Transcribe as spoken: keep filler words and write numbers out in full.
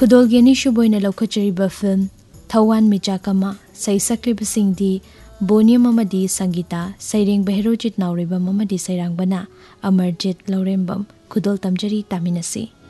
खुदोलगी अनीसुबोइना लौखचरिबा film थवान मिचाकमा सैसक्लिबसिंगदी बोनियम अमदी Sangeeta सैरेंग बहेरोजित नाउरिबा ममदी सैरांगबना Amarjit लौरेंबम खुदोल तमजरी तामिनसी।